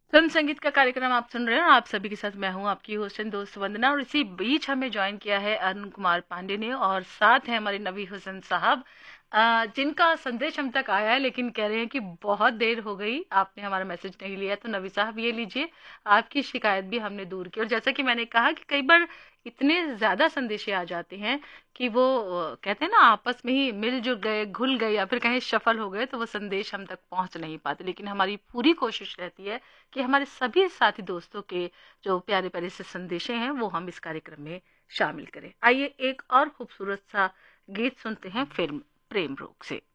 Film संगीत का कार्यक्रम आप सुन रहे हैं और आप सभी के साथ मैं हूं आपकी होस्ट एंड दोस्त वंदना। और इसी बीच हमें ज्वाइन किया है अरुण कुमार पांडे ने, और साथ है हमारे नबी हुसैन साहब, जिनका संदेश हम तक आया है लेकिन कह रहे हैं कि बहुत देर हो गई, आपने हमारा मैसेज नहीं लिया। तो नबी साहब ये लीजिए, आपकी शिकायत भी हमने दूर की। और जैसा कि मैंने कहा कि कई बार इतने ज्यादा संदेशे आ जाते हैं कि वो कहते हैं ना, आपस में ही मिलजुल गए, घुल गए, या फिर कहीं शफल हो गए, तो वो संदेश हम तक पहुंच नहीं पाते। लेकिन हमारी पूरी कोशिश रहती है कि हमारे सभी साथी दोस्तों के जो प्यारे प्यारे से संदेशे हैं वो हम इस कार्यक्रम में शामिल करें। आइए एक और खूबसूरत सा गीत सुनते हैं फिल्म प्रेम रोग से।